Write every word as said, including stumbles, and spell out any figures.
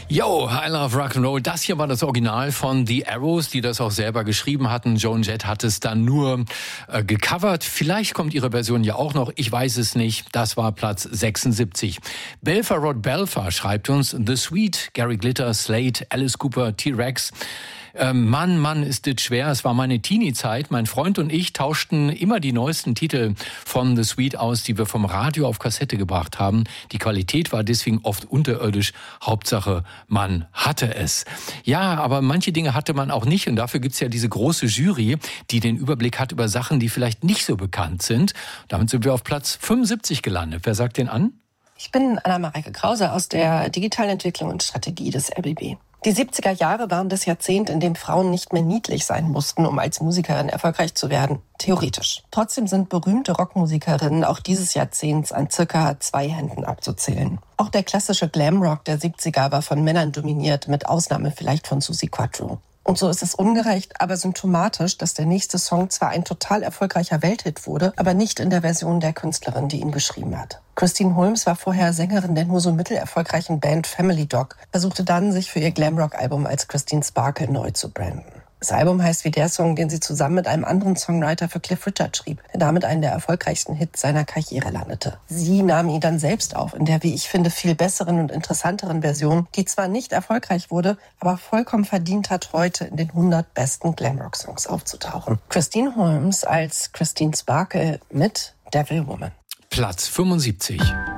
Yo, I love Rock'n'Roll. Das hier war das Original von The Arrows, die das auch selber geschrieben hatten. Joan Jett hat es dann nur äh, gecovert. Vielleicht kommt ihre Version ja auch noch. Ich weiß es nicht. Das war Platz sechsundsiebzig. Belfer Rod Belfer schreibt uns The Sweet, Gary Glitter, Slade, Alice Cooper, T-Rex. Ähm, Mann, Mann, ist das schwer. Es war meine Teenie-Zeit. Mein Freund und ich tauschten immer die neuesten Titel von The Sweet aus, die wir vom Radio auf Kassette gebracht haben. Die Qualität war deswegen oft unterirdisch. Hauptsache, man hatte es. Ja, aber manche Dinge hatte man auch nicht. Und dafür gibt's ja diese große Jury, die den Überblick hat über Sachen, die vielleicht nicht so bekannt sind. Damit sind wir auf Platz fünfundsiebzig gelandet. Wer sagt den an? Ich bin Anna-Mareike Krause aus der digitalen Entwicklung und Strategie des R B B. Die siebziger Jahre waren das Jahrzehnt, in dem Frauen nicht mehr niedlich sein mussten, um als Musikerin erfolgreich zu werden. Theoretisch. Trotzdem sind berühmte Rockmusikerinnen auch dieses Jahrzehnts an circa zwei Händen abzuzählen. Auch der klassische Glamrock der siebziger war von Männern dominiert, mit Ausnahme vielleicht von Suzi Quatro. Und so ist es ungerecht, aber symptomatisch, dass der nächste Song zwar ein total erfolgreicher Welthit wurde, aber nicht in der Version der Künstlerin, die ihn geschrieben hat. Christine Holmes war vorher Sängerin der nur so mittelerfolgreichen Band Family Dog, versuchte dann, sich für ihr Glamrock-Album als Christine Sparkle neu zu branden. Das Album heißt wie der Song, den sie zusammen mit einem anderen Songwriter für Cliff Richard schrieb, der damit einen der erfolgreichsten Hits seiner Karriere landete. Sie nahm ihn dann selbst auf, in der, wie ich finde, viel besseren und interessanteren Version, die zwar nicht erfolgreich wurde, aber vollkommen verdient hat, heute in den hundert besten Glamrock-Songs aufzutauchen. Christine Holmes als Christine Sparkle mit Devil Woman. Platz fünfundsiebzig.